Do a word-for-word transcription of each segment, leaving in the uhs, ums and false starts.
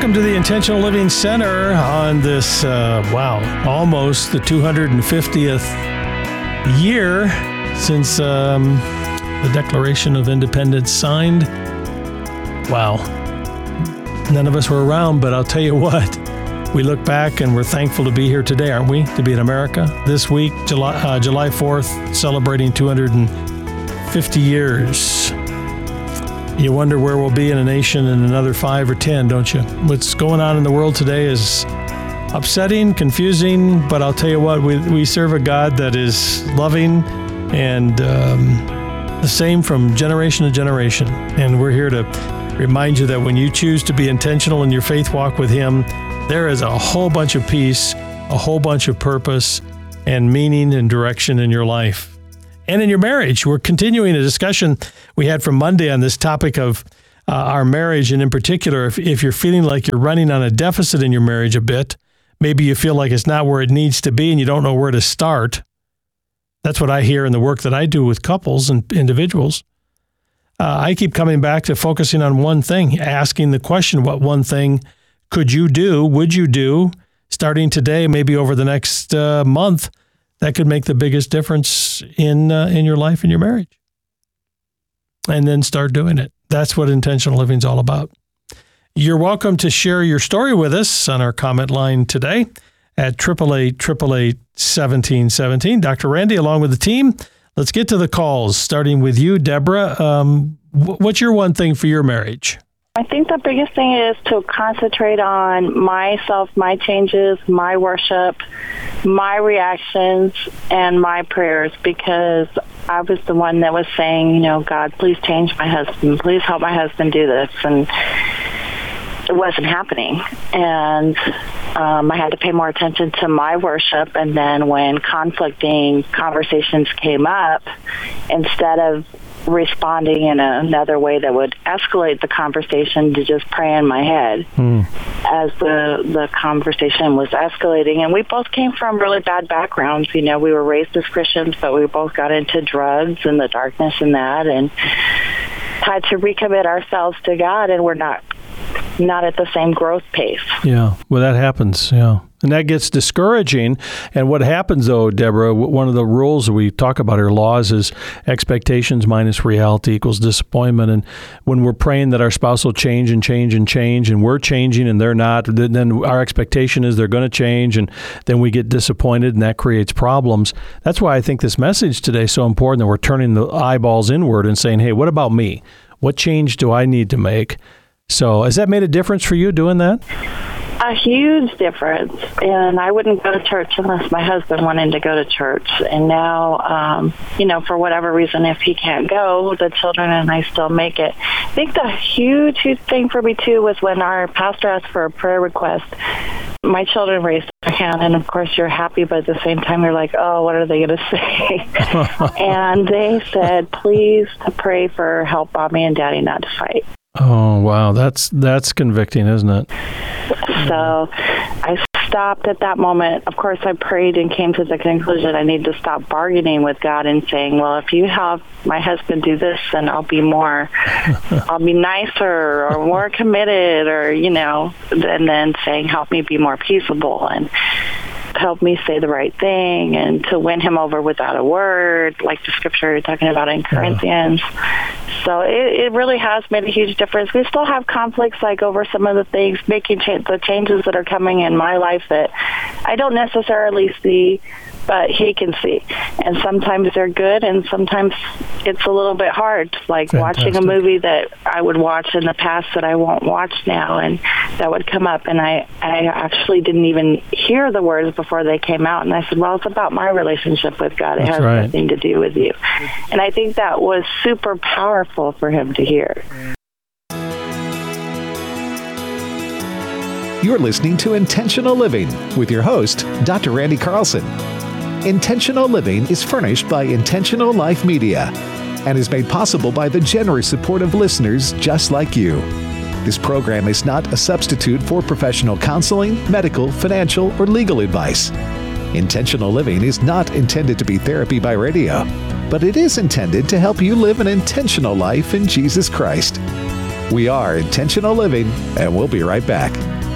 Welcome to the Intentional Living Center on this, uh, wow, almost the two hundred fiftieth year since um, the Declaration of Independence signed. Wow. None of us were around, but I'll tell you what, we look back and we're thankful to be here today, aren't we? To be in America. This week, July, uh, July fourth, celebrating two hundred fifty years. You wonder where we'll be in a nation in another five or ten, don't you? What's going on in the world today is upsetting, confusing, but I'll tell you what, we, we serve a God that is loving and um, the same from generation to generation. And we're here to remind you that when you choose to be intentional in your faith walk with Him, there is a whole bunch of peace, a whole bunch of purpose and meaning and direction in your life. And in your marriage. We're continuing a discussion we had from Monday on this topic of uh, our marriage, and in particular, if, if you're feeling like you're running on a deficit in your marriage a bit, maybe you feel like it's not where it needs to be and you don't know where to start. That's what I hear in the work that I do with couples and individuals. Uh, I keep coming back to focusing on one thing, asking the question, what one thing could you do, would you do, starting today, maybe over the next uh, month, that could make the biggest difference in uh, in your life and your marriage. And then start doing it. That's what intentional living is all about. You're welcome to share your story with us on our comment line today at eight eight eight, eight eight eight, one seven one seven. Doctor Randy, along with the team, let's get to the calls, starting with you, Deborah. Um, what's your one thing for your marriage? I think the biggest thing is to concentrate on myself, my changes, my worship, my reactions, and my prayers, because I was the one that was saying, you know, God, please change my husband. Please help my husband do this. And it wasn't happening. And um, I had to pay more attention to my worship. And then when conflicting conversations came up, instead of responding in a, another way that would escalate the conversation, to just pray in my head hmm. as the the conversation was escalating. And we both came from really bad backgrounds. You know, we were raised as Christians, but we both got into drugs and the darkness in that, and had to recommit ourselves to God, and we're not not at the same growth pace. Yeah, well, that happens, yeah. And that gets discouraging. And what happens, though, Deborah, one of the rules we talk about our laws is expectations minus reality equals disappointment. And when we're praying that our spouse will change and change and change, and we're changing and they're not, then our expectation is they're going to change, and then we get disappointed, and that creates problems. That's why I think this message today is so important, that we're turning the eyeballs inward and saying, hey, what about me? What change do I need to make? So has that made a difference for you doing that? A huge difference. And I wouldn't go to church unless my husband wanted to go to church. And now, um, you know, for whatever reason, if he can't go, the children and I still make it. I think the huge, huge thing for me, too, was when our pastor asked for a prayer request. My children raised their hand, and of course you're happy, but at the same time you're like, oh, what are they going to say? And they said, please to pray for help Mommy and Daddy not to fight. Oh, wow. That's that's convicting, isn't it? So I stopped at that moment. Of course, I prayed and came to the conclusion I need to stop bargaining with God and saying, well, if you have my husband do this, then I'll be more, I'll be nicer or more committed, or, you know, and then saying, help me be more peaceable and help me say the right thing, and to win him over without a word, like the scripture you're talking about in Corinthians. Yeah. So it, it really has made a huge difference. We still have conflicts, like over some of the things, making cha- the changes that are coming in my life that I don't necessarily see, but he can see. And sometimes they're good, and sometimes it's a little bit hard, like Fantastic. Watching a movie that I would watch in the past that I won't watch now, and that would come up, and I, I actually didn't even hear the words before they came out, and I said, well, it's about my relationship with God. It That's has right. nothing to do with you. And I think that was super powerful for him to hear. You're listening to Intentional Living with your host, Doctor Randy Carlson. Intentional Living is furnished by Intentional Life Media and is made possible by the generous support of listeners just like you. This program is not a substitute for professional counseling, medical, financial, or legal advice. Intentional Living is not intended to be therapy by radio, but it is intended to help you live an intentional life in Jesus Christ. We are Intentional Living, and we'll be right back.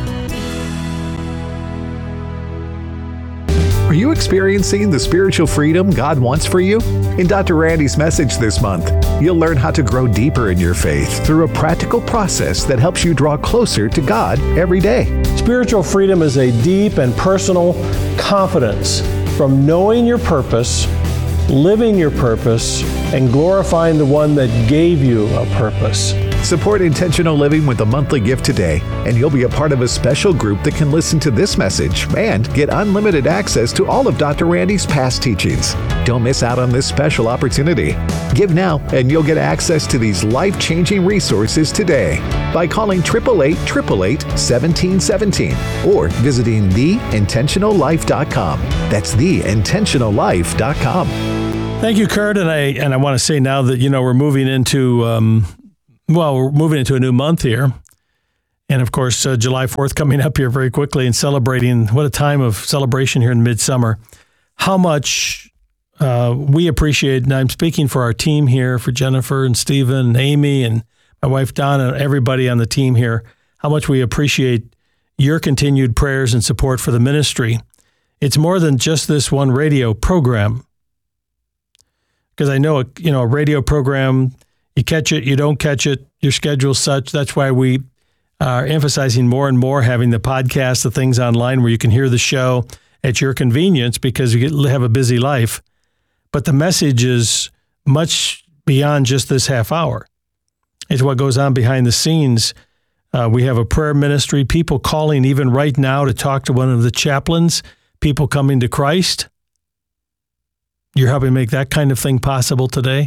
Are you experiencing the spiritual freedom God wants for you? In Doctor Randy's message this month, you'll learn how to grow deeper in your faith through a practical process that helps you draw closer to God every day. Spiritual freedom is a deep and personal confidence from knowing your purpose, living your purpose, and glorifying the one that gave you a purpose. Support Intentional Living with a monthly gift today, and you'll be a part of a special group that can listen to this message and get unlimited access to all of Doctor Randy's past teachings. Don't miss out on this special opportunity. Give now, and you'll get access to these life-changing resources today by calling eight eight eight, eight eight eight, one seven one seven or visiting the intentional life dot com. That's the intentional life dot com. Thank you, Kurt. And I and I want to say now that, you know, we're moving into, um, well, we're moving into a new month here. And of course, uh, July fourth coming up here very quickly and celebrating, what a time of celebration here in midsummer. How much uh, we appreciate, and I'm speaking for our team here, for Jennifer and Stephen and Amy and my wife Donna and everybody on the team here, how much we appreciate your continued prayers and support for the ministry. It's more than just this one radio program. Because I know, you know, a radio program, you catch it, you don't catch it, your schedule's such. That's why we are emphasizing more and more having the podcast, the things online where you can hear the show at your convenience because you get, have a busy life. But the message is much beyond just this half hour. It's what goes on behind the scenes. Uh, we have a prayer ministry, people calling even right now to talk to one of the chaplains, people coming to Christ. You're helping make that kind of thing possible today.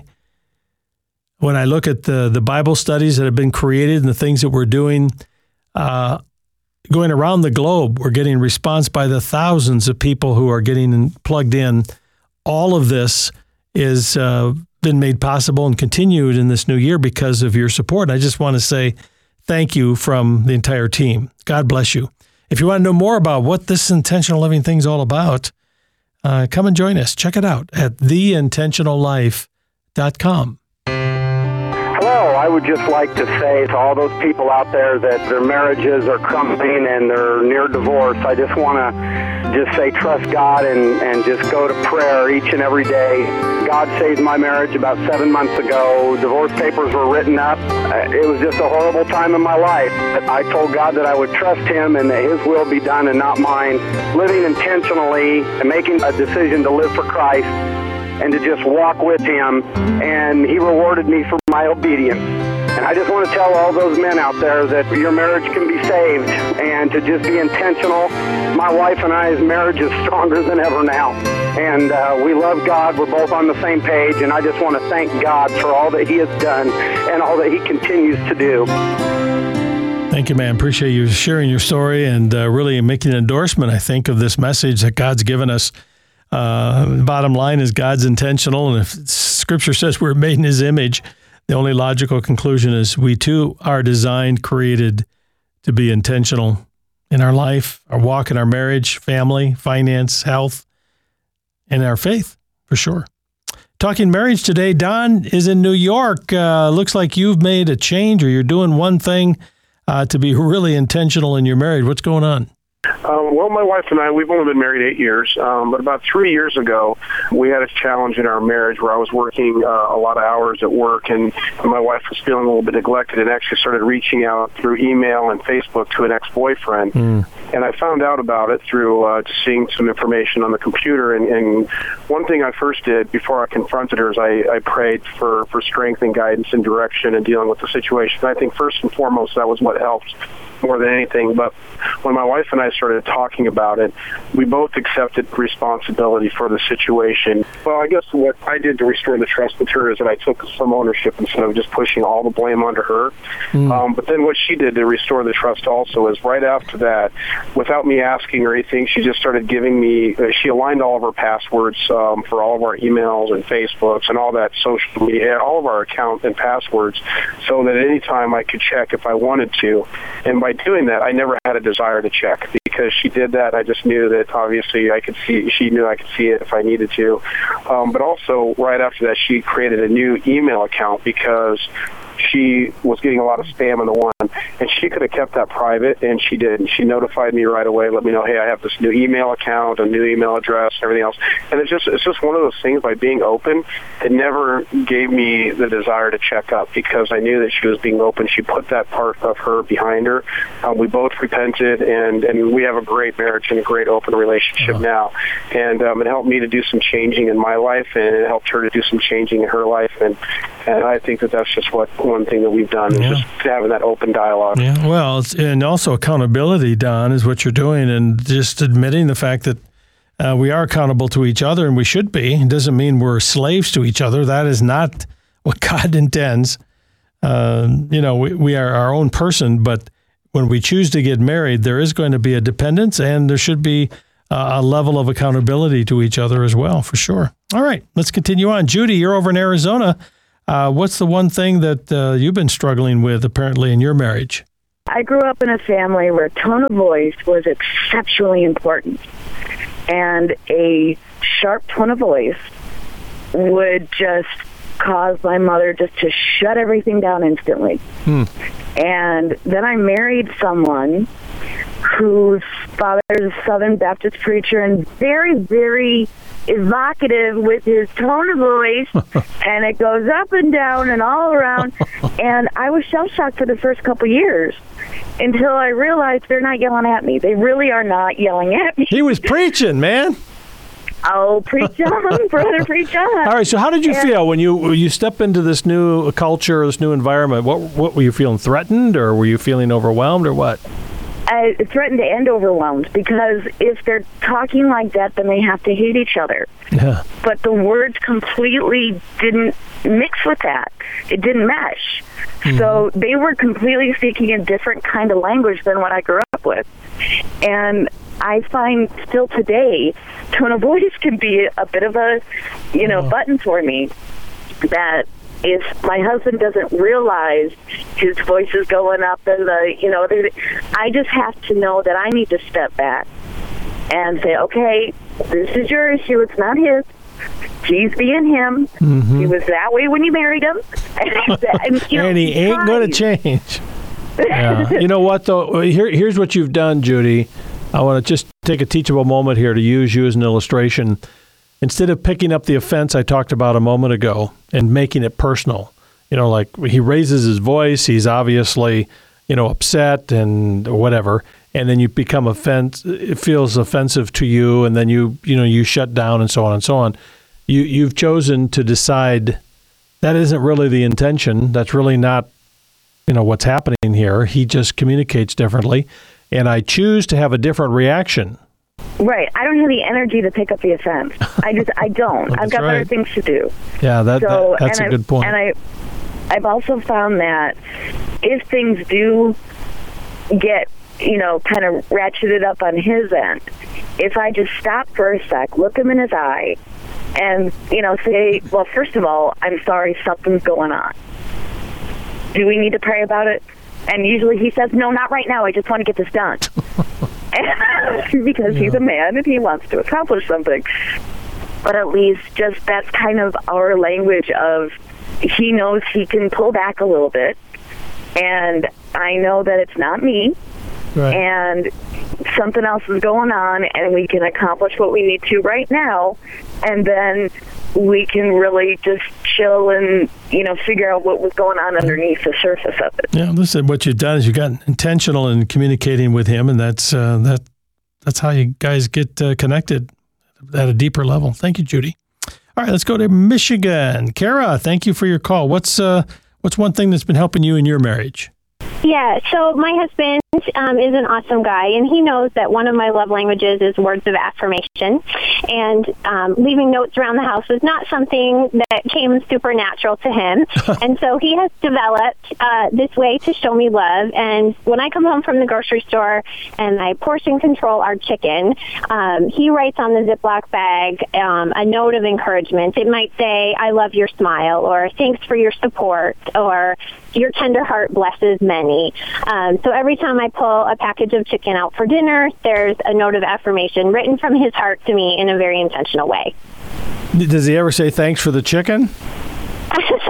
When I look at the, the Bible studies that have been created and the things that we're doing, uh, going around the globe, we're getting response by the thousands of people who are getting plugged in. All of this has uh, been made possible and continued in this new year because of your support. I just want to say thank you from the entire team. God bless you. If you want to know more about what this intentional living thing is all about, Uh, come and join us. Check it out at the intentional life dot com. Hello, I would just like to say to all those people out there that their marriages are crumbling and they're near divorce, I just want to just say trust God and, and just go to prayer each and every day. God saved my marriage about seven months ago. Divorce papers were written up. It was just a horrible time in my life. I told God that I would trust Him and that His will be done and not mine. Living intentionally and making a decision to live for Christ and to just walk with Him. And He rewarded me for my obedience. And I just want to tell all those men out there that your marriage can be saved and to just be intentional. My wife and I's marriage is stronger than ever now. And uh, we love God. We're both on the same page. And I just want to thank God for all that He has done and all that He continues to do. Thank you, man. Appreciate you sharing your story and uh, really making an endorsement, I think, of this message that God's given us. Uh, the bottom line is God's intentional. And if Scripture says we're made in His image, the only logical conclusion is we too are designed, created to be intentional in our life, our walk in our marriage, family, finance, health, and our faith, for sure. Talking marriage today, Don is in New York. Uh, looks like you've made a change or you're doing one thing uh, to be really intentional in your marriage. What's going on? Um, well, my wife and I, we've only been married eight years, um, but about three years ago, we had a challenge in our marriage where I was working uh, a lot of hours at work, and my wife was feeling a little bit neglected and actually started reaching out through email and Facebook to an ex-boyfriend. Mm. And I found out about it through uh, just seeing some information on the computer. And, and one thing I first did before I confronted her is I, I prayed for, for strength and guidance and direction in dealing with the situation. And I think first and foremost, that was what helped more than anything. But when my wife and I started talking about it, we both accepted responsibility for the situation. Well, I guess what I did to restore the trust with her is that I took some ownership instead of just pushing all the blame onto her. Mm. Um, but then what she did to restore the trust also is right after that, without me asking or anything, she just started giving me, uh, she aligned all of her passwords um, for all of our emails and Facebooks and all that social media, all of our account and passwords, so that any time I could check if I wanted to. And by doing that, I never had a desire to check because she did that. I just knew that obviously I could see, she knew I could see it if I needed to. Um, but also right after that, she created a new email account because she was getting a lot of spam on the one, and she could have kept that private, and she didn't. She notified me right away, let me know, hey, I have this new email account, a new email address, everything else. And it's just it's just one of those things, by being open, it never gave me the desire to check up, because I knew that she was being open. She put that part of her behind her. Um, we both repented, and, and we have a great marriage and a great open relationship uh-huh. now. And um, it helped me to do some changing in my life, and it helped her to do some changing in her life. And and I think that that's just what one thing that we've done, yeah. is just having that open dialogue. Yeah, well, it's, and also accountability, Don, is what you're doing, and just admitting the fact that uh, we are accountable to each other, and we should be. It doesn't mean we're slaves to each other. That is not what God intends. Uh, you know, we, we are our own person, but when we choose to get married, there is going to be a dependence, and there should be uh, a level of accountability to each other as well, for sure. All right, let's continue on. Judy, you're over in Arizona. Uh, what's the one thing that uh, you've been struggling with, apparently, in your marriage? I grew up in a family where tone of voice was exceptionally important. And a sharp tone of voice would just cause my mother just to shut everything down instantly. Hmm. And then I married someone whose father is a Southern Baptist preacher and very, very evocative with his tone of voice, and it goes up and down and all around. And I was shell-shocked for the first couple years until I realized they're not yelling at me. They really are not yelling at me. He was preaching, man. Oh, preach on, brother, preach on. All right, so how did you and, feel when you when you step into this new culture, this new environment? What what were you feeling, threatened, or were you feeling overwhelmed, or what? I threatened and overwhelmed, because if they're talking like that, then they have to hate each other. Yeah. But the words completely didn't mix with that. It didn't mesh. Mm-hmm. So they were completely speaking a different kind of language than what I grew up with. And I find still today, tone of voice can be a bit of a, you know, oh. button for me, that if my husband doesn't realize his voice is going up and the, you know, I just have to know that I need to step back and say, okay, this is your issue. It's not his. He's being him. Mm-hmm. He was that way when you married him. And, and, you know, and he ain't going to change. Yeah. You know what, though? Here, here's what you've done, Judy. I want to just take a teachable moment here to use you as an illustration. Instead of picking up the offense I talked about a moment ago and making it personal, you know, like he raises his voice, he's obviously, you know, upset and whatever, and then you become offense. It feels offensive to you, and then you, you know, you shut down and so on and so on. You, you've chosen to decide that isn't really the intention. That's really not, you know, what's happening here. He just communicates differently, and I choose to have a different reaction. Right. I don't have the energy to pick up the offense. I just, I don't. Well, I've got right. better things to do. Yeah, that, so, that that's a I've, good point. And I, I've also found that if things do get, you know, kind of ratcheted up on his end, if I just stop for a sec, look him in his eye, and, you know, say, well, first of all, I'm sorry, something's going on. Do we need to pray about it? And usually he says, no, not right now. I just want to get this done. Because yeah. he's a man and he wants to accomplish something. But at least just that's kind of our language of he knows he can pull back a little bit. And I know that it's not me. Right. And something else is going on, and we can accomplish what we need to right now. And then we can really just chill and, you know, figure out what was going on underneath the surface of it. Yeah, listen, what you've done is you've gotten intentional in communicating with him, and that's uh, that. That's how you guys get uh, connected at a deeper level. Thank you, Judy. All right, let's go to Michigan. Kara, thank you for your call. What's uh, what's one thing that's been helping you in your marriage? Yeah, so my husband um, is an awesome guy, and he knows that one of my love languages is words of affirmation. And um, leaving notes around the house is not something that came supernatural to him. And so he has developed uh, this way to show me love. And when I come home from the grocery store and I portion control our chicken, um, he writes on the Ziploc bag um, a note of encouragement. It might say, I love your smile, or thanks for your support, or your tender heart blesses many. Um, so every time I pull a package of chicken out for dinner, there's a note of affirmation written from his heart to me in a very intentional way. Does he ever say thanks for the chicken?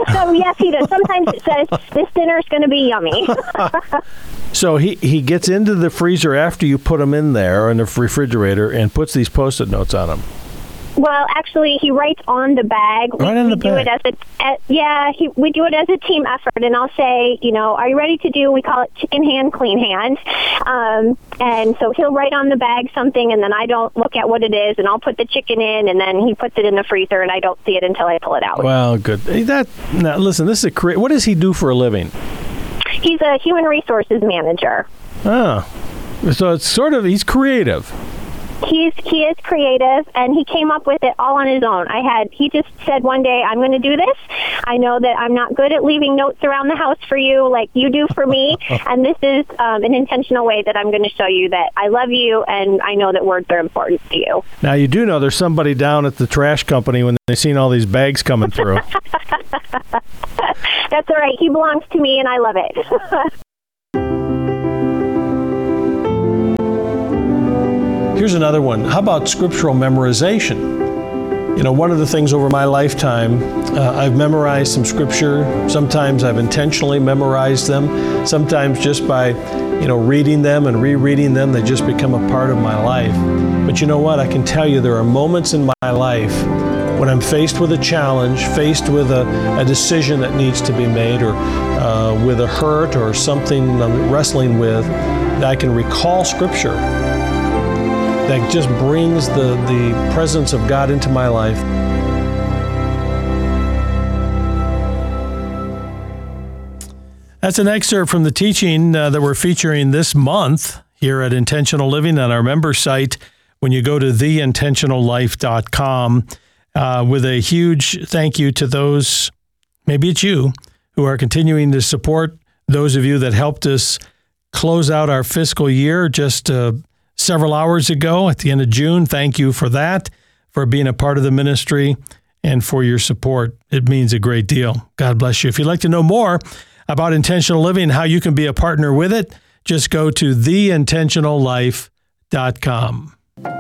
So yes, he does. Sometimes it says, this dinner is going to be yummy. So he, he gets into the freezer after you put them in there in the refrigerator and puts these Post-it notes on them. Well, actually, he writes on the bag. Right we, on the we do bag. it as a, uh, yeah, he, we do it as a team effort, and I'll say, you know, are you ready to do, we call it chicken hand, clean hand. Um, and so he'll write on the bag something, and then I don't look at what it is, and I'll put the chicken in, and then he puts it in the freezer, and I don't see it until I pull it out. Well, good. That now, listen, this is a cre- what does he do for a living? He's a human resources manager. Oh, so it's sort of, he's creative. He's he is creative, and he came up with it all on his own. I had he just said one day, I'm going to do this. I know that I'm not good at leaving notes around the house for you like you do for me, and this is um, an intentional way that I'm going to show you that I love you, and I know that words are important to you. Now, you do know there's somebody down at the trash company when they've seen all these bags coming through. That's all right. He belongs to me, and I love it. Here's another one. How about scriptural memorization? You know, one of the things over my lifetime, uh, I've memorized some scripture. Sometimes I've intentionally memorized them. Sometimes just by, you know, reading them and rereading them, they just become a part of my life. But you know what? I can tell you there are moments in my life when I'm faced with a challenge, faced with a, a decision that needs to be made, or uh, with a hurt or something I'm wrestling with, that I can recall scripture that just brings the, the presence of God into my life. That's an excerpt from the teaching uh, that we're featuring this month here at Intentional Living on our member site when you go to the intentional life dot com, uh, with a huge thank you to those, maybe it's you, who are continuing to support, those of you that helped us close out our fiscal year just uh, several hours ago at the end of June. Thank you for that, for being a part of the ministry, and for your support. It means a great deal. God bless you. If you'd like to know more about intentional living, how you can be a partner with it, just go to the intentional life dot com.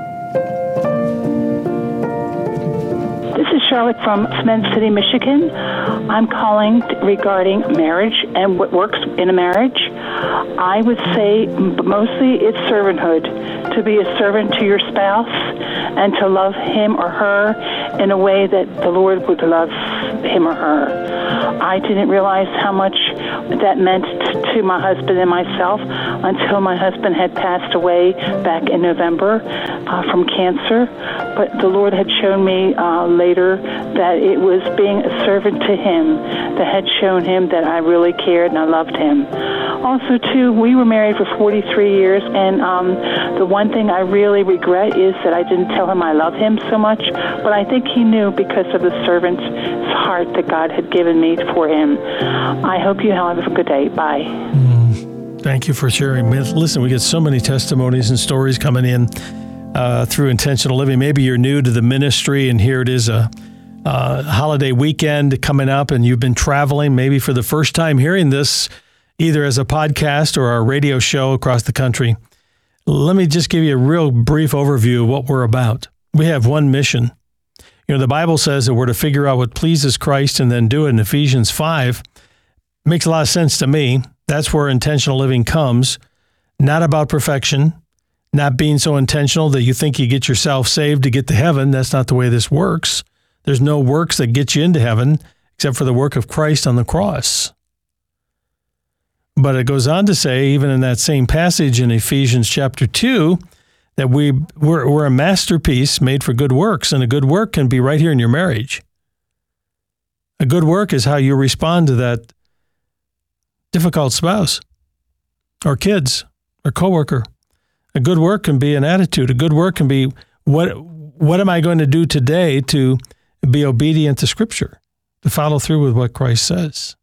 This is Charlotte from Cement City, Michigan. I'm calling regarding marriage and what works in a marriage. I would say mostly it's servanthood, to be a servant to your spouse and to love him or her in a way that the Lord would love him or her. I didn't realize how much that meant to my husband and myself until my husband had passed away back in November uh, from cancer. But the Lord had shown me uh, later that it was being a servant to him that had shown him that I really cared and I loved him. Also, too, we were married for forty-three years, and um, the one thing I really regret is that I didn't tell him I love him so much, but I think he knew because of the servant's heart that God had given me for him. I hope you have a good day. Bye. Mm, thank you for sharing. Listen, we get so many testimonies and stories coming in uh, through Intentional Living. Maybe you're new to the ministry, and here it is, a uh, holiday weekend coming up, and you've been traveling maybe for the first time hearing this, either as a podcast or our radio show across the country. Let me just give you a real brief overview of what we're about. We have one mission. You know, the Bible says that we're to figure out what pleases Christ and then do it in Ephesians five. Makes a lot of sense to me. That's where intentional living comes. Not about perfection, not being so intentional that you think you get yourself saved to get to heaven. That's not the way this works. There's no works that get you into heaven except for the work of Christ on the cross. But it goes on to say, even in that same passage in Ephesians chapter two, that we, we're, we're a masterpiece made for good works, and a good work can be right here in your marriage. A good work is how you respond to that difficult spouse or kids or coworker. A good work can be an attitude. A good work can be, what, what am I going to do today to be obedient to Scripture, to follow through with what Christ says?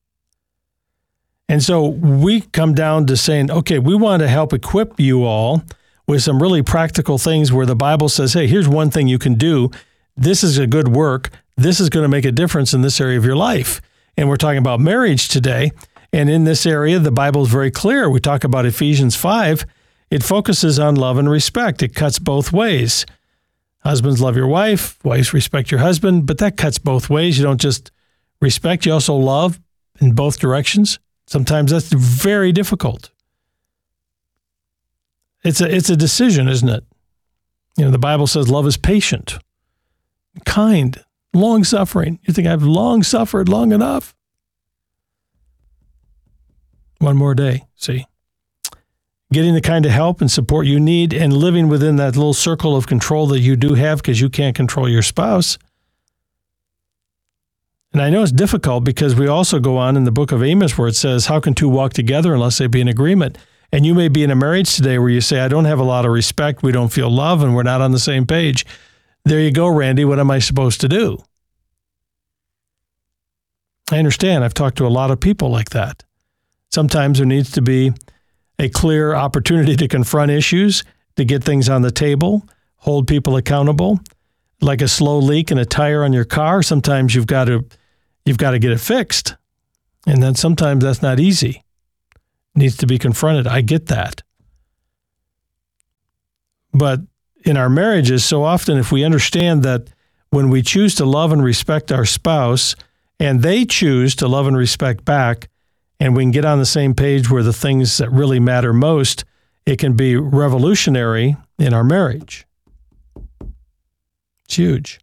And so we come down to saying, okay, we want to help equip you all with some really practical things where the Bible says, hey, here's one thing you can do. This is a good work. This is going to make a difference in this area of your life. And we're talking about marriage today. And in this area, the Bible is very clear. We talk about Ephesians five. It focuses on love and respect. It cuts both ways. Husbands, love your wife. Wives, respect your husband. But that cuts both ways. You don't just respect, you also love in both directions. Sometimes that's very difficult. It's a it's a decision, isn't it? You know, the Bible says love is patient, kind, long-suffering. You think I've long suffered long enough? One more day, see? Getting the kind of help and support you need and living within that little circle of control that you do have because you can't control your spouse. And I know it's difficult because we also go on in the book of Amos where it says, how can two walk together unless they be in agreement? And you may be in a marriage today where you say, I don't have a lot of respect, we don't feel love, and we're not on the same page. There you go, Randy. What am I supposed to do? I understand. I've talked to a lot of people like that. Sometimes there needs to be a clear opportunity to confront issues, to get things on the table, hold people accountable. Like a slow leak in a tire on your car, sometimes you've got to you've got to get it fixed. And then sometimes that's not easy. It needs to be confronted. I get that. But in our marriages, so often if we understand that when we choose to love and respect our spouse, and they choose to love and respect back, and we can get on the same page where the things that really matter most, it can be revolutionary in our marriage. It's huge.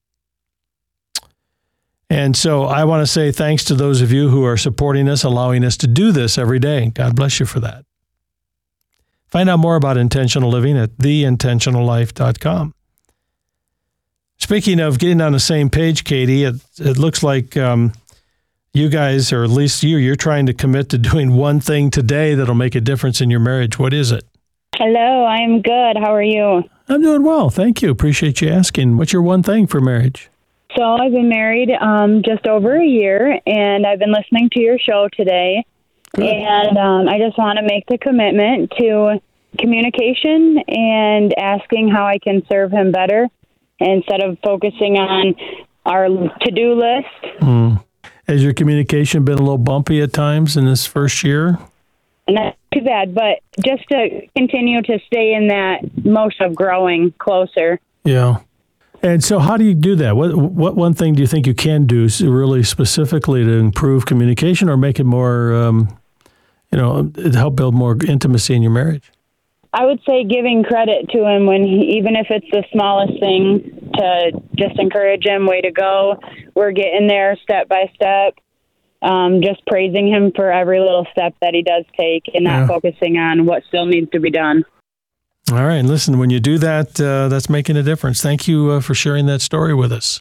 And so I want to say thanks to those of you who are supporting us, allowing us to do this every day. God bless you for that. Find out more about intentional living at the intentional life dot com. Speaking of getting on the same page, Katie, it, it looks like um, you guys, or at least you, you're trying to commit to doing one thing today that'll make a difference in your marriage. What is it? Hello, I'm good. How are you? I'm doing well. Thank you. Appreciate you asking. What's your one thing for marriage? So I've been married um, just over a year, and I've been listening to your show today. Good. And um, I just want to make the commitment to communication and asking how I can serve him better instead of focusing on our to-do list. Mm. Has your communication been a little bumpy at times in this first year? Not too bad, but just to continue to stay in that motion of growing closer. Yeah. And so how do you do that? What what one thing do you think you can do really specifically to improve communication or make it more, um, you know, help build more intimacy in your marriage? I would say giving credit to him when he, even if it's the smallest thing, to just encourage him, way to go. We're getting there step by step. Um, just praising him for every little step that he does take and not yeah. focusing on what still needs to be done. All right. And listen, when you do that, uh, that's making a difference. Thank you uh, for sharing that story with us.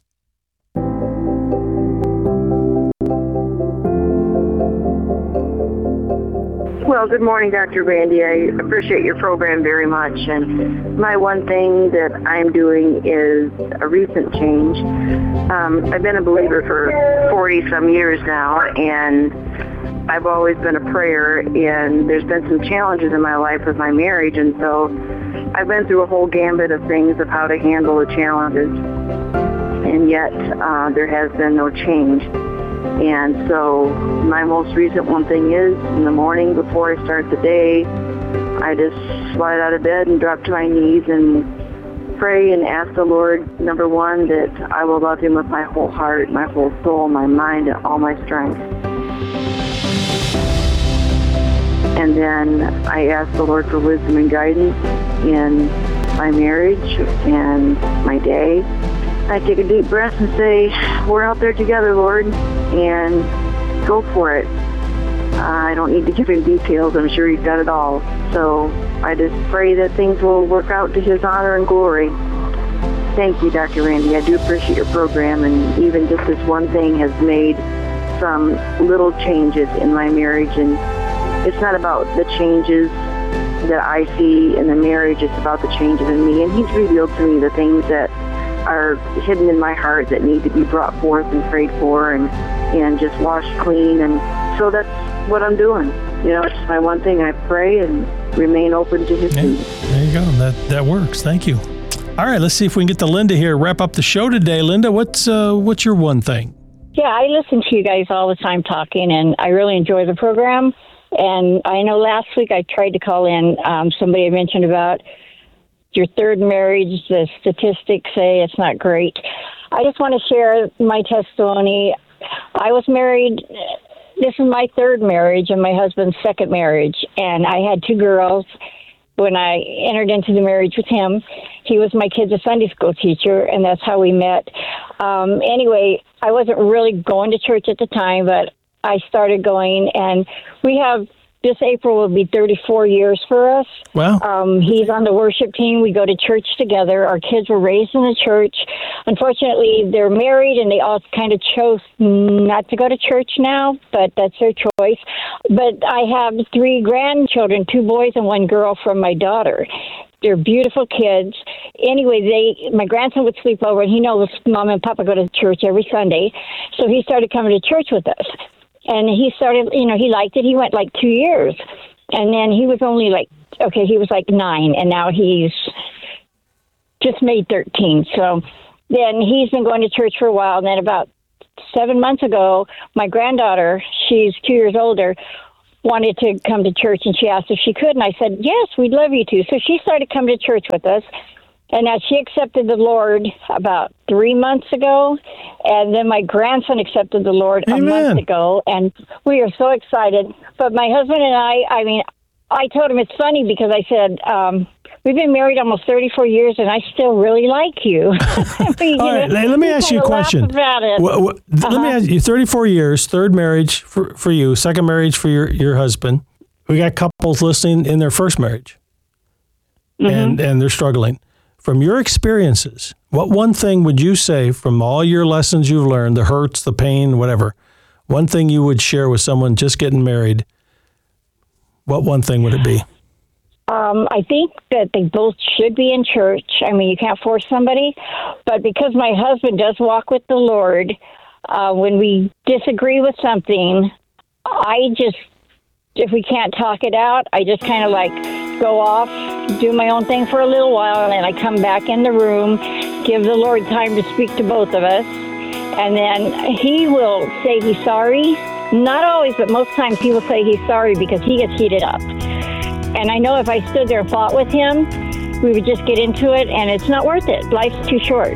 Well, good morning, Doctor Randy. I appreciate your program very much. And my one thing that I'm doing is a recent change. Um, I've been a believer for forty-some years now, and I've always been a prayer, and there's been some challenges in my life with my marriage, and so I've been through a whole gambit of things of how to handle the challenges, and yet uh, there has been no change. And so my most recent one thing is, in the morning before I start the day, I just slide out of bed and drop to my knees and pray and ask the Lord, number one, that I will love him with my whole heart, my whole soul, my mind, and all my strength. And then I ask the Lord for wisdom and guidance in my marriage and my day. I take a deep breath and say, we're out there together, Lord, and go for it. Uh, I don't need to give him details. I'm sure he's got it all. So I just pray that things will work out to his honor and glory. Thank you, Doctor Randy. I do appreciate your program, and even just this one thing has made some little changes in my marriage. And it's not about the changes that I see in the marriage. It's about the changes in me. And he's revealed to me the things that are hidden in my heart that need to be brought forth and prayed for and, and just washed clean. And so that's what I'm doing. You know, it's my one thing. I pray and remain open to his feet. Yeah, there you go. That that works. Thank you. All right, let's see if we can get to Linda here. Wrap up the show today. Linda, what's uh, what's your one thing? Yeah, I listen to you guys all the time talking, and I really enjoy the program. And I know last week I tried to call in. Um, somebody had mentioned about your third marriage. The statistics say it's not great. I just want to share my testimony. I was married. This is my third marriage and my husband's second marriage, and I had two girls. When I entered into the marriage with him, he was my kid's a Sunday school teacher, and that's how we met. Um, anyway, I wasn't really going to church at the time, but I started going, and we have, this April will be thirty-four years for us. Wow. Um, he's on the worship team. We go to church together. Our kids were raised in the church. Unfortunately, they're married, and they all kind of chose not to go to church now, but that's their choice. But I have three grandchildren, two boys and one girl from my daughter. They're beautiful kids. Anyway, they my grandson would sleep over, and he knows Mom and Papa go to church every Sunday, so he started coming to church with us. And he started, you know, he liked it. He went like two years. And then he was only like, okay, he was like nine, and now he's just made thirteen. So then he's been going to church for a while. And then about seven months ago, my granddaughter, she's two years older, wanted to come to church, and she asked if she could. And I said, yes, we'd love you to. So she started coming to church with us. And now she accepted the Lord about three months ago, and then my grandson accepted the Lord Amen. a month ago, and we are so excited. But my husband and I, I mean, I told him it's funny because I said, um, we've been married almost thirty-four years, and I still really like you. I mean, All you right, know, let me ask you a question. About it. What, what, uh-huh. Let me ask you, thirty-four years, third marriage for, for you, second marriage for your, your husband. We got couples listening in their first marriage, mm-hmm. and, and they're struggling. From your experiences, what one thing would you say from all your lessons you've learned, the hurts, the pain, whatever, one thing you would share with someone just getting married, what one thing would it be? Um, I think that they both should be in church. I mean, you can't force somebody, but because my husband does walk with the Lord, uh, when we disagree with something, I just, if we can't talk it out, I just kind of like go off, do my own thing for a little while, and then I come back in the room, give the Lord time to speak to both of us, and then he will say he's sorry. Not always, but most times he will say he's sorry because he gets heated up. And I know if I stood there and fought with him, we would just get into it, and it's not worth it. Life's too short.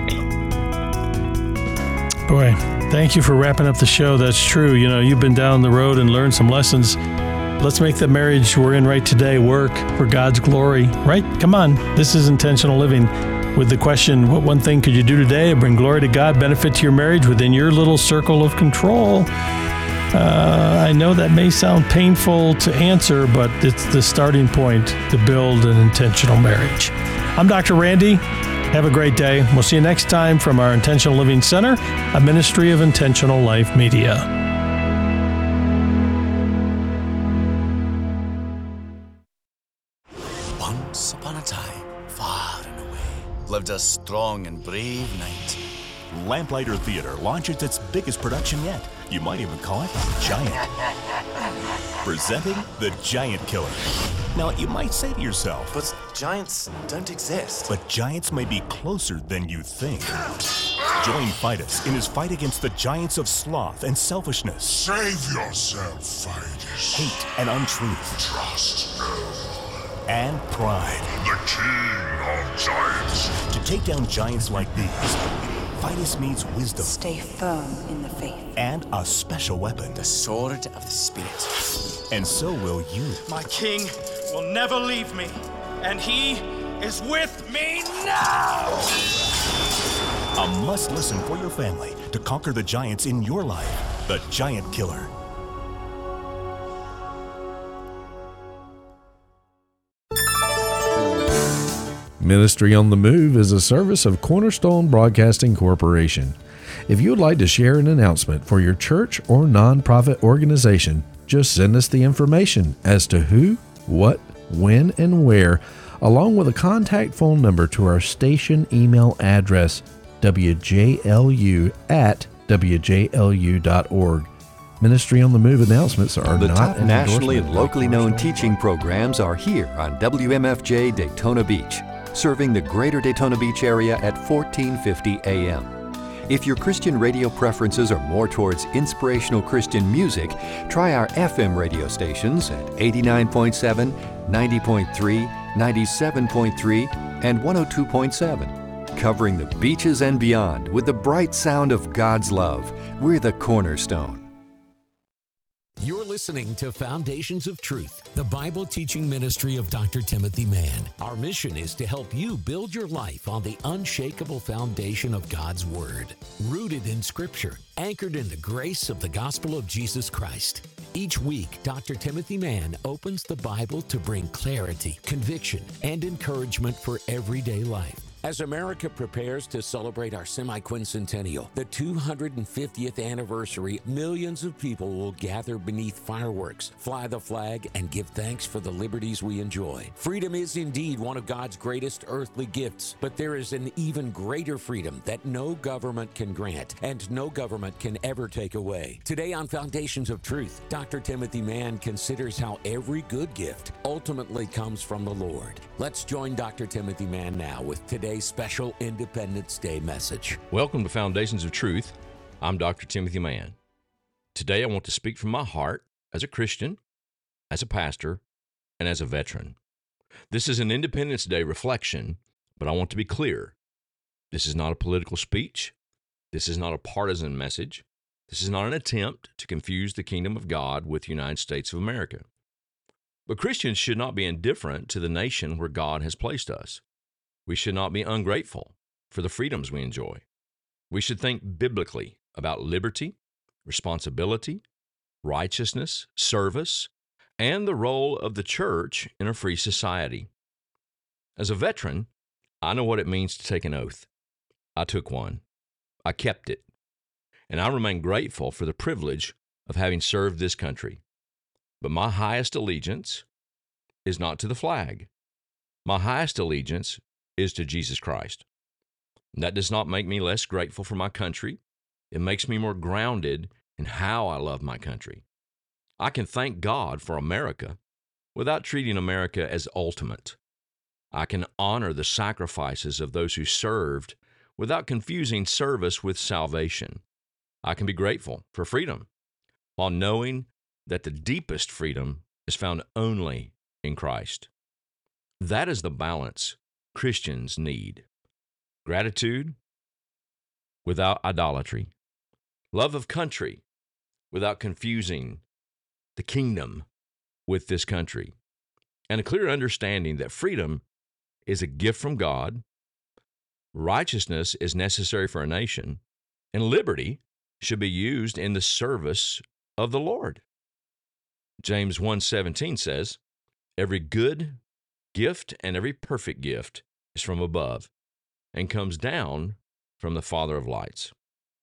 Boy, thank you for wrapping up the show. That's true. You know, you've been down the road and learned some lessons. Let's make the marriage we're in right today work for God's glory, right? Come on. This is intentional living with the question, what one thing could you do today to bring glory to God, benefit to your marriage within your little circle of control? Uh, I know that may sound painful to answer, but it's the starting point to build an intentional marriage. I'm Doctor Randy. Have a great day. We'll see you next time from our Intentional Living Center, a ministry of Intentional Life Media. Once upon a time, far and away, lived a strong and brave knight. Lamplighter Theater launches its biggest production yet. You might even call it Giant. Presenting The Giant Killer. Now, you might say to yourself, but giants don't exist. But giants may be closer than you think. Join Fidus in his fight against the giants of sloth and selfishness. Save yourself, Fidus. Hate and untruth. Trust no one. And pride. The king of giants. To take down giants like these, Fidus needs wisdom. Stay firm in the faith. And a special weapon. The sword of the Spirit. And so will you. My king will never leave me, and he is with me now! A must-listen for your family to conquer the giants in your life. The Giant Killer. Ministry on the Move is a service of Cornerstone Broadcasting Corporation. If you would like to share an announcement for your church or nonprofit organization, just send us the information as to who, what, when, and where, along with a contact phone number to our station email address, w j l u at w j l u dot org. Ministry on the Move announcements are the not top an nationally and endorsement locally known teaching programs are here on W M F J Daytona Beach, serving the greater Daytona Beach area at fourteen fifty A M. If your Christian radio preferences are more towards inspirational Christian music, try our F M radio stations at eighty-nine point seven, ninety point three, ninety-seven point three, and one oh two point seven. covering the beaches and beyond with the bright sound of God's love. We're the Cornerstone. You're listening to Foundations of Truth, the Bible teaching ministry of Doctor Timothy Mann. Our mission is to help you build your life on the unshakable foundation of God's Word, rooted in Scripture, anchored in the grace of the gospel of Jesus Christ. Each week, Doctor Timothy Mann opens the Bible to bring clarity, conviction, and encouragement for everyday life. As America prepares to celebrate our semi-quincentennial, the two hundred fiftieth anniversary, millions of people will gather beneath fireworks, fly the flag, and give thanks for the liberties we enjoy. Freedom is indeed one of God's greatest earthly gifts, but there is an even greater freedom that no government can grant and no government can ever take away. Today on Foundations of Truth, Doctor Timothy Mann considers how every good gift ultimately comes from the Lord. Let's join Doctor Timothy Mann now with today's special Independence Day message. Welcome to Foundations of Truth. I'm Doctor Timothy Mann. Today I want to speak from my heart as a Christian, as a pastor, and as a veteran. This is an Independence Day reflection, but I want to be clear. This is not a political speech. This is not a partisan message. This is not an attempt to confuse the kingdom of God with the United States of America. But Christians should not be indifferent to the nation where God has placed us. We should not be ungrateful for the freedoms we enjoy. We should think biblically about liberty, responsibility, righteousness, service, and the role of the church in a free society. As a veteran, I know what it means to take an oath. I took one. I kept it. And I remain grateful for the privilege of having served this country. But my highest allegiance is not to the flag. My highest allegiance is to Jesus Christ. That does not make me less grateful for my country. It makes me more grounded in how I love my country. I can thank God for America without treating America as ultimate. I can honor the sacrifices of those who served without confusing service with salvation. I can be grateful for freedom while knowing that the deepest freedom is found only in Christ. That is the balance Christians need. Gratitude without idolatry. Love of country without confusing the kingdom with this country. And a clear understanding that freedom is a gift from God, righteousness is necessary for a nation, and liberty should be used in the service of the Lord. James one seventeen says, "Every good gift and every perfect gift is from above and comes down from the Father of lights."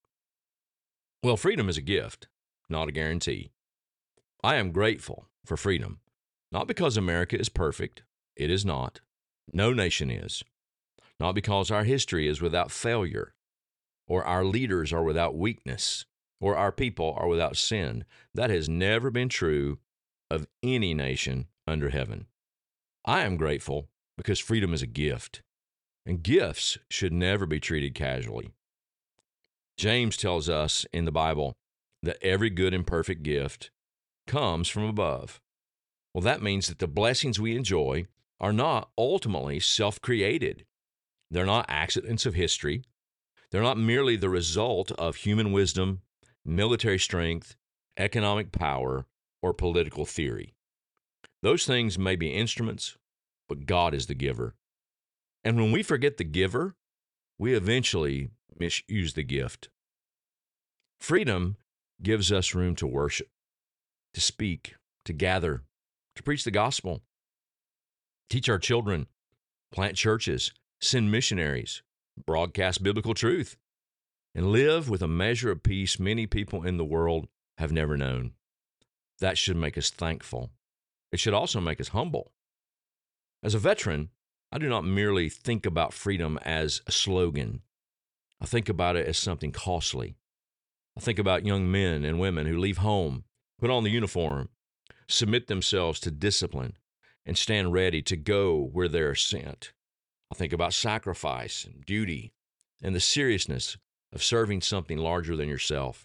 Well, freedom is a gift, not a guarantee. I am grateful for freedom, not because America is perfect. It is not. No nation is. Not because our history is without failure, or our leaders are without weakness, or our people are without sin. That has never been true of any nation under heaven. I am grateful because freedom is a gift, and gifts should never be treated casually. James tells us in the Bible that every good and perfect gift comes from above. Well, that means that the blessings we enjoy are not ultimately self-created. They're not accidents of history. They're not merely the result of human wisdom, military strength, economic power, or political theory. Those things may be instruments, but God is the giver. And when we forget the giver, we eventually misuse the gift. Freedom gives us room to worship, to speak, to gather, to preach the gospel, teach our children, plant churches, send missionaries, broadcast biblical truth, and live with a measure of peace many people in the world have never known. That should make us thankful. It should also make us humble. As a veteran, I do not merely think about freedom as a slogan. I think about it as something costly. I think about young men and women who leave home, put on the uniform, submit themselves to discipline, and stand ready to go where they are sent. I think about sacrifice and duty and the seriousness of serving something larger than yourself.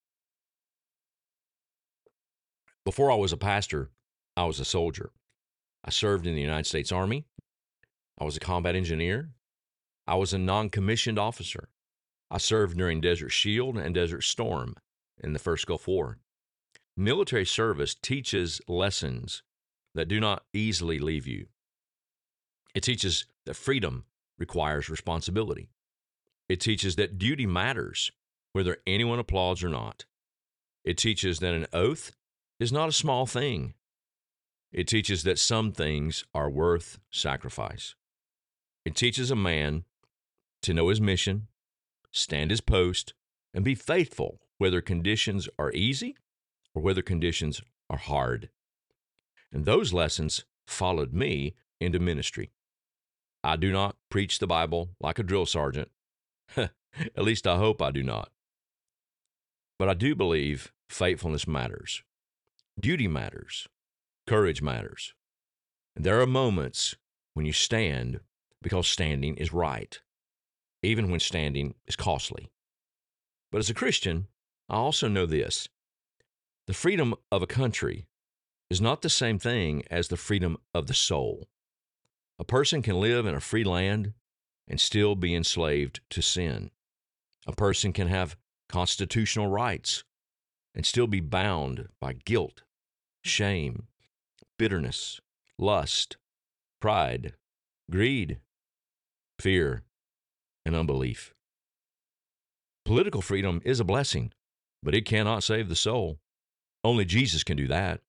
Before I was a pastor, I was a soldier. I served in the United States Army. I was a combat engineer. I was a non-commissioned officer. I served during Desert Shield and Desert Storm in the first Gulf War. Military service teaches lessons that do not easily leave you. It teaches that freedom requires responsibility. It teaches that duty matters, whether anyone applauds or not. It teaches that an oath is not a small thing. It teaches that some things are worth sacrifice. It teaches a man to know his mission, stand his post, and be faithful, whether conditions are easy or whether conditions are hard. And those lessons followed me into ministry. I do not preach the Bible like a drill sergeant. At least I hope I do not. But I do believe faithfulness matters. Duty matters. Courage matters. And there are moments when you stand because standing is right, even when standing is costly. But as a Christian, I also know this. The freedom of a country is not the same thing as the freedom of the soul. A person can live in a free land and still be enslaved to sin. A person can have constitutional rights and still be bound by guilt, shame, bitterness, lust, pride, greed, fear, and unbelief. Political freedom is a blessing, but it cannot save the soul. Only Jesus can do that.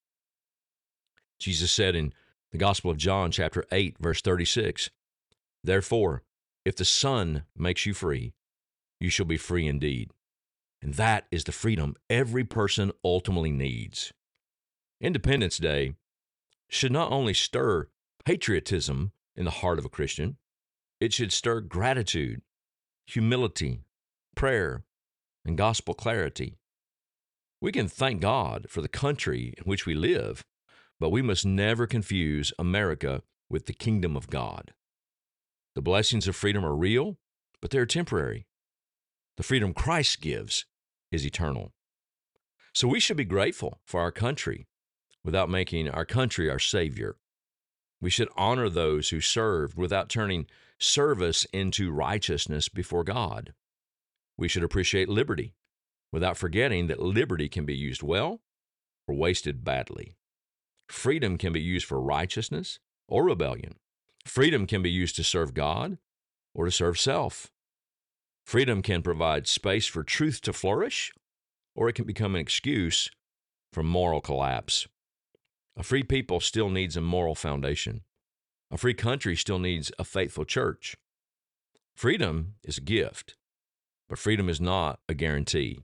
Jesus said in the Gospel of John, chapter eight, verse thirty-six, "Therefore, if the Son makes you free, you shall be free indeed." And that is the freedom every person ultimately needs. Independence Day should not only stir patriotism in the heart of a Christian, it should stir gratitude, humility, prayer, and gospel clarity. We can thank God for the country in which we live, but we must never confuse America with the kingdom of God. The blessings of freedom are real, but they're temporary. The freedom Christ gives is eternal. So we should be grateful for our country without making our country our savior. We should honor those who served without turning service into righteousness before God. We should appreciate liberty without forgetting that liberty can be used well or wasted badly. Freedom can be used for righteousness or rebellion. Freedom can be used to serve God or to serve self. Freedom can provide space for truth to flourish, or it can become an excuse for moral collapse. A free people still needs a moral foundation. A free country still needs a faithful church. Freedom is a gift, but freedom is not a guarantee.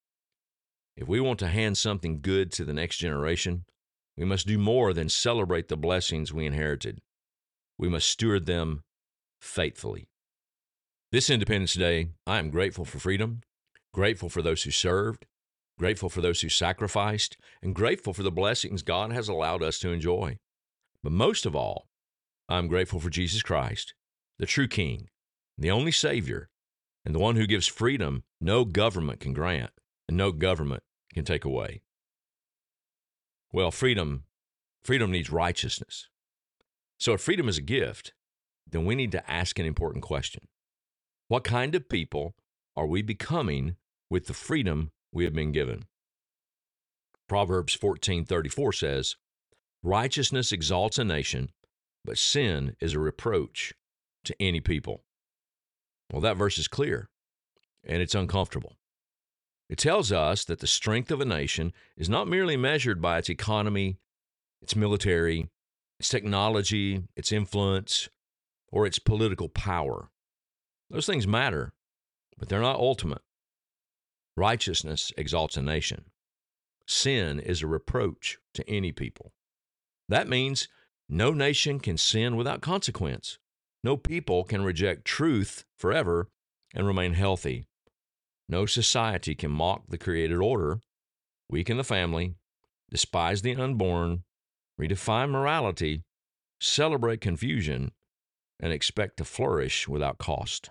If we want to hand something good to the next generation, we must do more than celebrate the blessings we inherited. We must steward them faithfully. This Independence Day, I am grateful for freedom, grateful for those who served, grateful for those who sacrificed, and grateful for the blessings God has allowed us to enjoy. But most of all, I'm grateful for Jesus Christ, the true King, the only Savior, and the one who gives freedom no government can grant and no government can take away. Well, freedom, freedom needs righteousness. So if freedom is a gift, then we need to ask an important question. What kind of people are we becoming with the freedom we have been given? Proverbs fourteen thirty-four says, "Righteousness exalts a nation, but sin is a reproach to any people." Well, that verse is clear, and it's uncomfortable. It tells us that the strength of a nation is not merely measured by its economy, its military, its technology, its influence, or its political power. Those things matter, but they're not ultimate. Righteousness exalts a nation. Sin is a reproach to any people. That means no nation can sin without consequence. No people can reject truth forever and remain healthy. No society can mock the created order, weaken the family, despise the unborn, redefine morality, celebrate confusion, and expect to flourish without cost.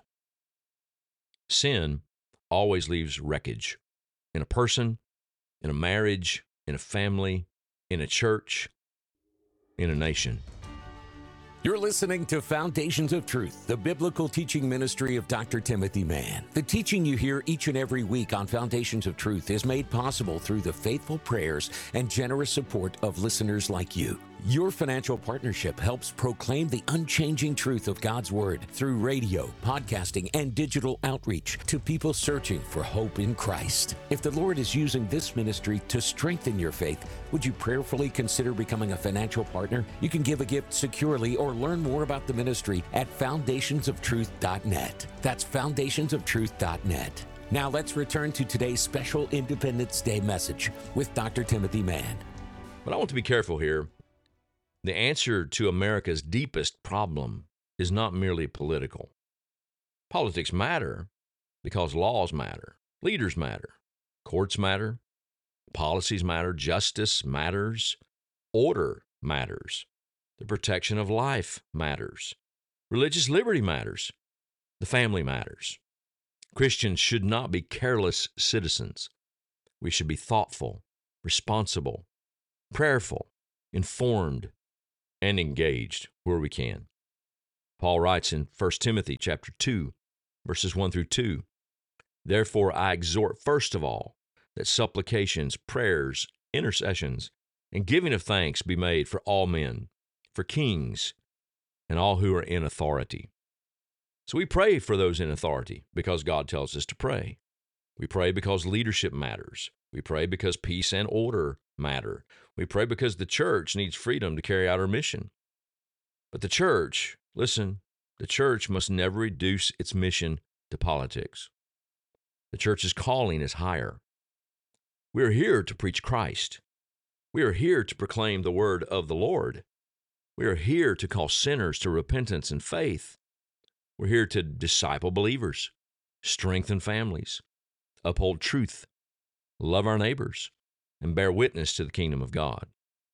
Sin always leaves wreckage in a person, in a marriage, in a family, in a church, in a nation. You're listening to Foundations of Truth, the biblical teaching ministry of Doctor Timothy Mann. The teaching you hear each and every week on Foundations of Truth is made possible through the faithful prayers and generous support of listeners like you. Your financial partnership helps proclaim the unchanging truth of God's Word through radio, podcasting, and digital outreach to people searching for hope in Christ. If the Lord is using this ministry to strengthen your faith, would you prayerfully consider becoming a financial partner? You can give a gift securely or learn more about the ministry at foundations of truth dot net. That's foundations of truth dot net. Now let's return to today's special Independence Day message with Doctor Timothy Mann. But I want to be careful here. The answer to America's deepest problem is not merely political. Politics matter because laws matter, leaders matter, courts matter, policies matter, justice matters, order matters, the protection of life matters, religious liberty matters, the family matters. Christians should not be careless citizens. We should be thoughtful, responsible, prayerful, informed, and engaged where we can. Paul writes in First Timothy chapter two, verses one through two, "Therefore I exhort first of all that supplications, prayers, intercessions, and giving of thanks be made for all men, for kings, and all who are in authority." So we pray for those in authority because God tells us to pray. We pray because leadership matters. We pray because peace and order matter. We pray because the church needs freedom to carry out our mission. But the church, listen, the church must never reduce its mission to politics. The church's calling is higher. We are here to preach Christ. We are here to proclaim the word of the Lord. We are here to call sinners to repentance and faith. We're here to disciple believers, strengthen families, uphold truth, love our neighbors, and bear witness to the kingdom of God.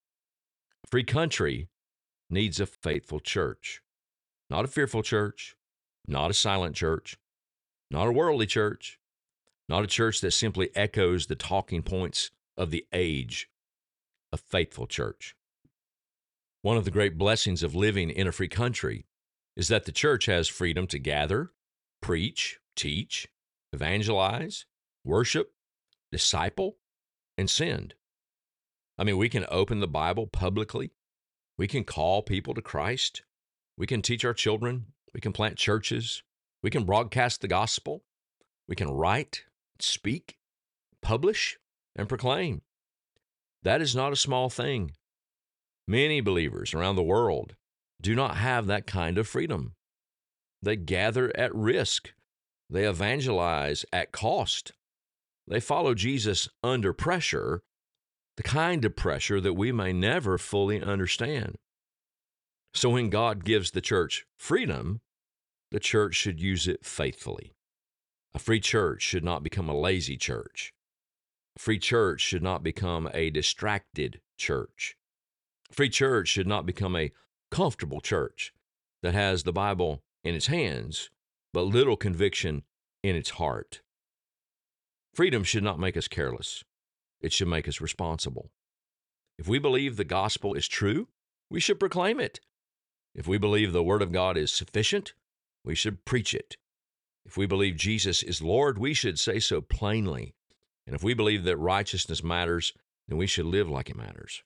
A free country needs a faithful church, not a fearful church, not a silent church, not a worldly church, not a church that simply echoes the talking points of the age, a faithful church. One of the great blessings of living in a free country is that the church has freedom to gather, preach, teach, evangelize, worship, disciple, and send. I mean, we can open the Bible publicly. We can call people to Christ. We can teach our children. We can plant churches. We can broadcast the gospel. We can write, speak, publish, and proclaim. That is not a small thing. Many believers around the world do not have that kind of freedom. They gather at risk. They evangelize at cost. They follow Jesus under pressure, the kind of pressure that we may never fully understand. So when God gives the church freedom, the church should use it faithfully. A free church should not become a lazy church. A free church should not become a distracted church. A free church should not become a comfortable church that has the Bible in its hands, but little conviction in its heart. Freedom should not make us careless. It should make us responsible. If we believe the gospel is true, we should proclaim it. If we believe the word of God is sufficient, we should preach it. If we believe Jesus is Lord, we should say so plainly. And if we believe that righteousness matters, then we should live like it matters.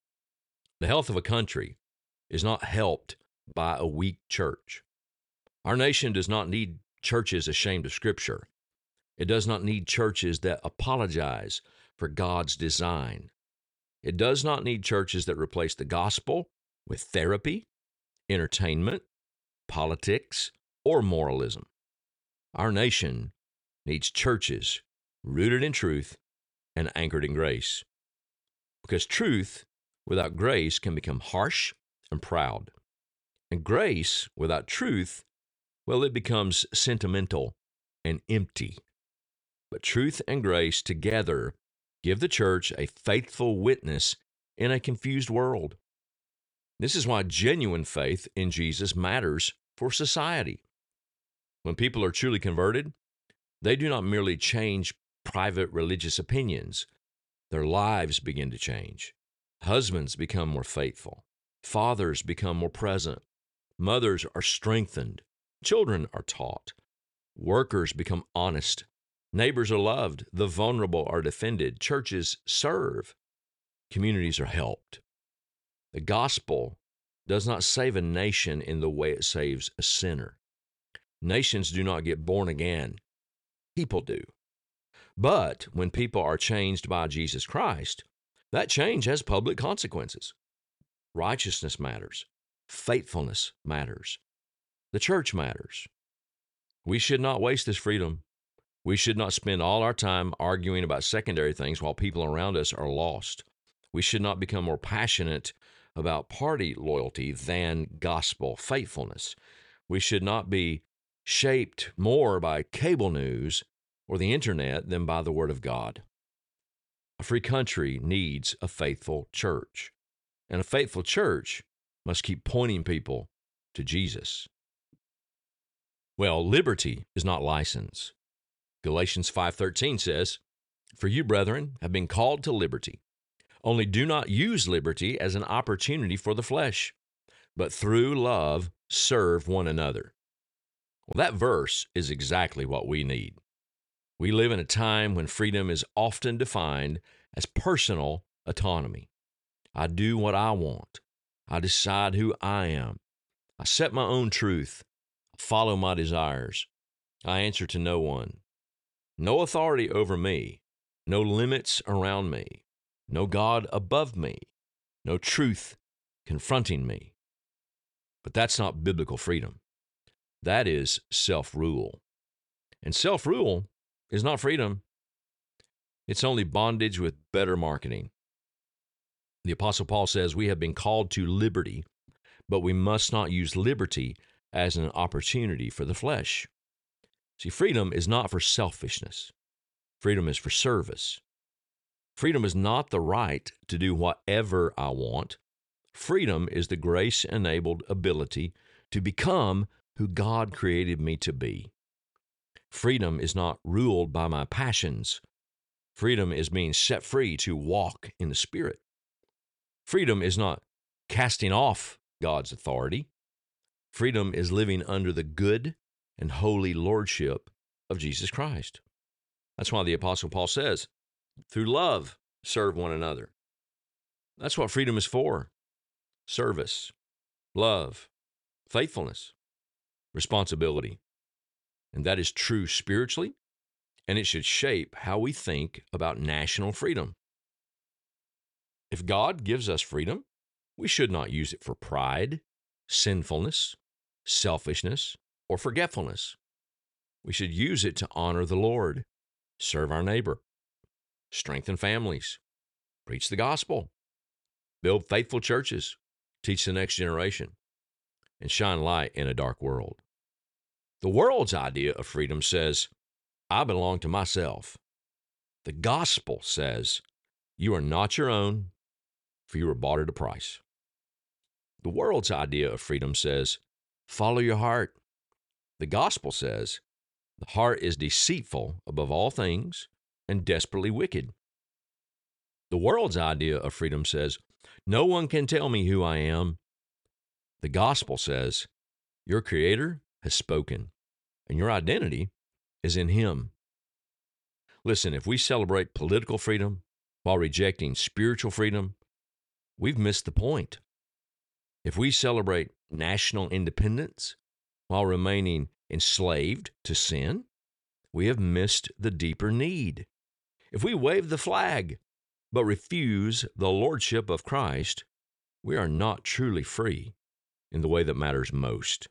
The health of a country is not helped by a weak church. Our nation does not need churches ashamed of Scripture. It does not need churches that apologize for God's design. It does not need churches that replace the gospel with therapy, entertainment, politics, or moralism. Our nation needs churches rooted in truth and anchored in grace. Because truth without grace can become harsh and proud. And grace without truth, well, it becomes sentimental and empty. But truth and grace together give the church a faithful witness in a confused world. This is why genuine faith in Jesus matters for society. When people are truly converted, they do not merely change private religious opinions. Their lives begin to change. Husbands become more faithful. Fathers become more present. Mothers are strengthened. Children are taught. Workers become honest. Neighbors are loved. The vulnerable are defended. Churches serve. Communities are helped. The gospel does not save a nation in the way it saves a sinner. Nations do not get born again. People do. But when people are changed by Jesus Christ, that change has public consequences. Righteousness matters. Faithfulness matters. The church matters. We should not waste this freedom. We should not spend all our time arguing about secondary things while people around us are lost. We should not become more passionate about party loyalty than gospel faithfulness. We should not be shaped more by cable news or the internet than by the Word of God. A free country needs a faithful church, and a faithful church must keep pointing people to Jesus. Well, liberty is not license. Galatians five thirteen says, "For you, brethren, have been called to liberty. Only do not use liberty as an opportunity for the flesh, but through love serve one another." Well, that verse is exactly what we need. We live in a time when freedom is often defined as personal autonomy. I do what I want. I decide who I am. I set my own truth. I follow my desires. I answer to no one. No authority over me. No limits around me. No God above me. No truth confronting me. But that's not biblical freedom. That is self-rule. And self-rule is not freedom. It's only bondage with better marketing. The Apostle Paul says we have been called to liberty, but we must not use liberty as an opportunity for the flesh. See, freedom is not for selfishness. Freedom is for service. Freedom is not the right to do whatever I want. Freedom is the grace-enabled ability to become who God created me to be. Freedom is not ruled by my passions. Freedom is being set free to walk in the Spirit. Freedom is not casting off God's authority. Freedom is living under the good and holy lordship of Jesus Christ. That's why the Apostle Paul says, through love, serve one another. That's what freedom is for. Service, love, faithfulness, responsibility. And that is true spiritually, and it should shape how we think about national freedom. If God gives us freedom, we should not use it for pride, sinfulness, selfishness, or forgetfulness. We should use it to honor the Lord, serve our neighbor, strengthen families, preach the gospel, build faithful churches, teach the next generation, and shine light in a dark world. The world's idea of freedom says, I belong to myself. The gospel says, you are not your own, for you were bought at a price. The world's idea of freedom says, follow your heart. The gospel says, the heart is deceitful above all things and desperately wicked. The world's idea of freedom says, no one can tell me who I am. The gospel says, your Creator has spoken, and your identity is in Him. Listen, if we celebrate political freedom while rejecting spiritual freedom, we've missed the point. If we celebrate national independence while remaining enslaved to sin, we have missed the deeper need. If we wave the flag but refuse the lordship of Christ, we are not truly free in the way that matters most.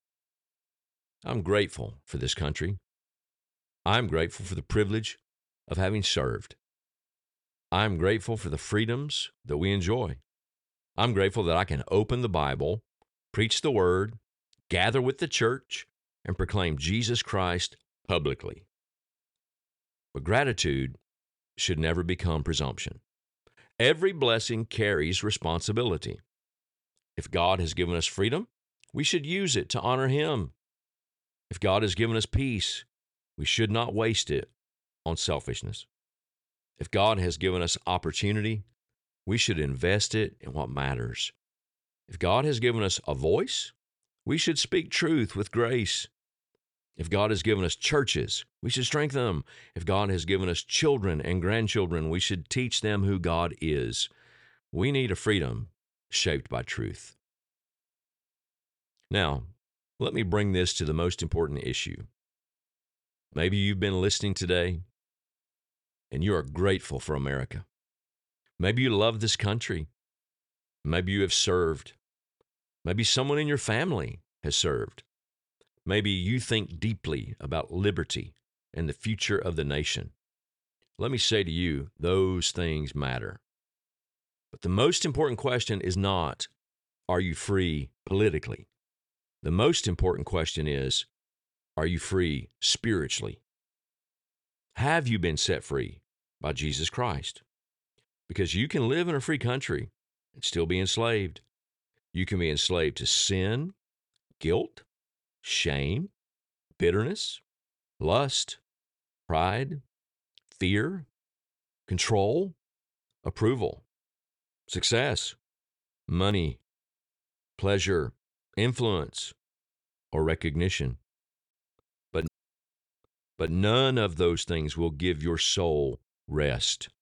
I'm grateful for this country. I'm grateful for the privilege of having served. I'm grateful for the freedoms that we enjoy. I'm grateful that I can open the Bible, preach the Word, gather with the church, and proclaim Jesus Christ publicly. But gratitude should never become presumption. Every blessing carries responsibility. If God has given us freedom, we should use it to honor Him. If God has given us peace, we should not waste it on selfishness. If God has given us opportunity, we should invest it in what matters. If God has given us a voice, we should speak truth with grace. If God has given us churches, we should strengthen them. If God has given us children and grandchildren, we should teach them who God is. We need a freedom shaped by truth. Now, let me bring this to the most important issue. Maybe you've been listening today and you are grateful for America. Maybe you love this country. Maybe you have served. Maybe someone in your family has served. Maybe you think deeply about liberty and the future of the nation. Let me say to you, those things matter. But the most important question is not, are you free politically? The most important question is, are you free spiritually? Have you been set free by Jesus Christ? Because you can live in a free country and still be enslaved. You can be enslaved to sin, guilt, shame, bitterness, lust, pride, fear, control, approval, success, money, pleasure, influence, or recognition. But, but none of those things will give your soul rest.